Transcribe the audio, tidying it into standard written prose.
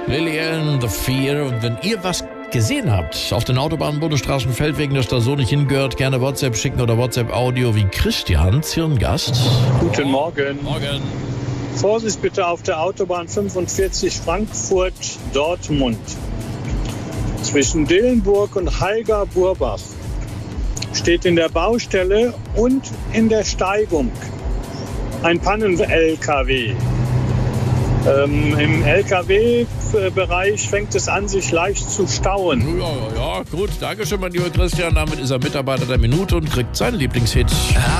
Lilian, The Fear. Und wenn ihr was gesehen habt auf den Autobahnen, Bundesstraßen, Feldwegen, das da so nicht hingehört, gerne WhatsApp schicken oder WhatsApp-Audio wie Christian, Zirngast. Guten Morgen. Morgen. Vorsicht bitte auf der Autobahn 45 Frankfurt-Dortmund. Zwischen Dillenburg und Halga-Burbach steht in der Baustelle und in der Steigung ein Pannen-LKW. Im LKW-Bereich fängt es an, sich leicht zu stauen. Ja, gut. Dankeschön, mein lieber Christian. Damit ist er Mitarbeiter der Minute und kriegt seinen Lieblingshit.